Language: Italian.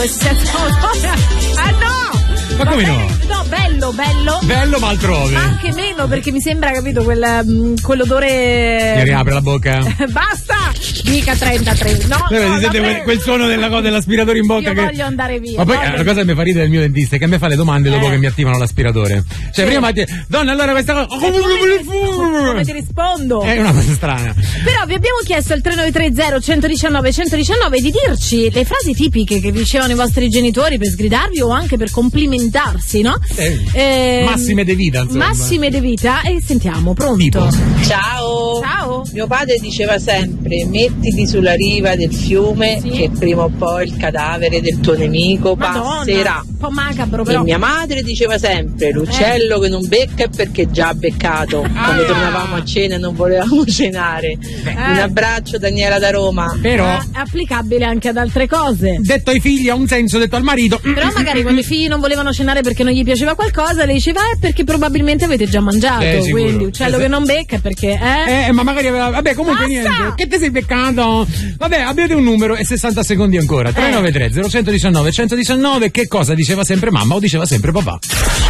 Ah no! Ma come no? No, bello. Bello ma altrove. Ma anche meno, perché mi sembra, capito, quell'odore. Mi riapre la bocca. Basta! Dica 33. No, sentite quel suono dell'aspiratore in bocca. Io voglio andare via. Ma poi la cosa che mi fa ridere del mio dentista è che a me fa le domande dopo che mi attivano l'aspiratore. Cioè, prima donna, allora questa cosa. Come ti rispondo? È una cosa strana. Però vi abbiamo chiesto al 3930 119 119 di dirci le frasi tipiche che dicevano i vostri genitori per sgridarvi o anche per complimentarsi, no? Massime de vita, insomma. Massime de vita, e sentiamo, pronto? Tipo. Ciao. Mio padre diceva sempre: mettiti sulla riva del fiume, che prima o poi il cadavere del tuo nemico passerà. Un po' macabro, però. E mia madre diceva sempre: l'uccello che non becca è perché già ha beccato. Quando tornavamo a cena e non volevamo cenare. Un abbraccio, Daniela da Roma. Però è applicabile anche ad altre cose. Detto ai figli ha un senso, detto al marito. Però magari quando i figli non volevano cenare perché non gli piaceva qualcosa, le diceva perché probabilmente avete già mangiato. Quindi uccello che non becca è perché ma magari aveva. Vabbè, comunque niente. Che te sei beccato? Vabbè, abbiate un numero e 60 secondi ancora. 393 0119 119. Che cosa diceva sempre mamma o diceva sempre papà?